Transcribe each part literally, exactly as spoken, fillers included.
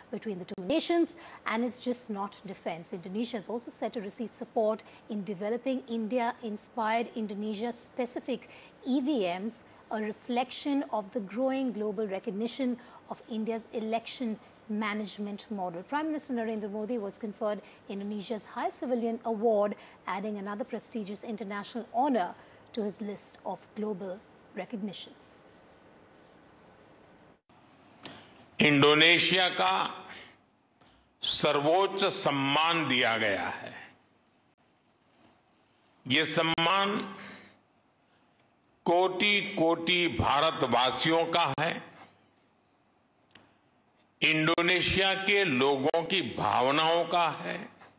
between the two nations, and it's just not defense. Indonesia is also set to receive support in developing India-inspired Indonesia-specific E V Ms, a reflection of the growing global recognition of India's election management model. Prime Minister Narendra Modi was conferred Indonesia's High Civilian Award, adding another prestigious international honor to his list of global recognitions. Indonesia का सर्वोच्च सम्मान दिया गया है। ये सम्मान कोटि कोटि भारतवासियों का है। इंडोनेशिया के लोगों की भावनाओं का है।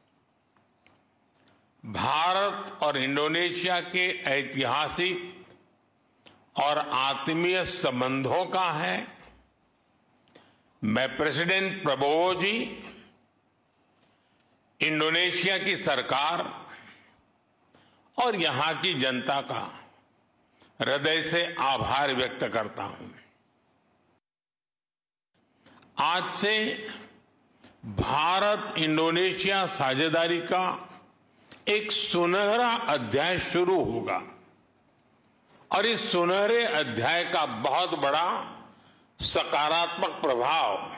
भारत और इंडोनेशिया के ऐतिहासिक और आत्मीय संबंधों का है। मैं प्रेसिडेंट प्रबोवो जी, इंडोनेशिया की सरकार और यहां की जनता का हृदय से आभार व्यक्त करता हूं। आज से भारत इंडोनेशिया साझेदारी का एक सुनहरा अध्याय शुरू होगा और इस सुनहरे अध्याय का बहुत बड़ा सकारात्मक प्रभाव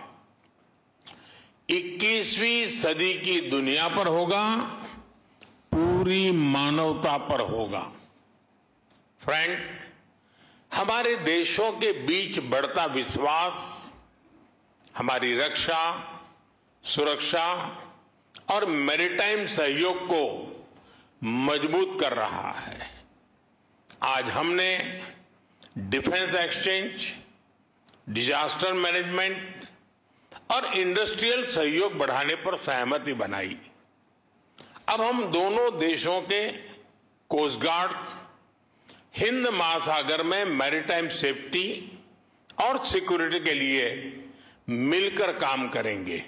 इक्कीसवीं सदी की दुनिया पर होगा, पूरी मानवता पर होगा। फ्रेंड्स, हमारे देशों के बीच बढ़ता विश्वास हमारी रक्षा, सुरक्षा और मैरीटाइम सहयोग को मजबूत कर रहा है। आज हमने डिफेंस एक्सचेंज, डिजास्टर मैनेजमेंट और इंडस्ट्रियल सहयोग बढ़ाने पर सहमति बनाई। अब हम दोनों देशों के कोस्ट गार्ड हिंद महासागर में मैरीटाइम सेफ्टी और सिक्योरिटी के लिए मिलकर काम करेंगे।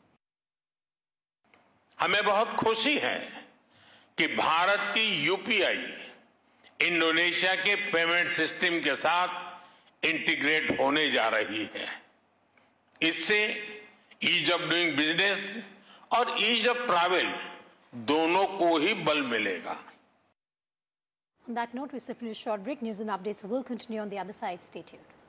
हमें बहुत खुशी है कि भारत की यूपीआई इंडोनेशिया के पेमेंट सिस्टम के साथ इंटीग्रेट होने जा रही है। इससे ईज ऑफ डूइंग बिजनेस और ईज ऑफ ट्रैवल दोनों को ही बल मिलेगा। On that note, we simply a short break. News and updates will continue on the other side. Stay tuned.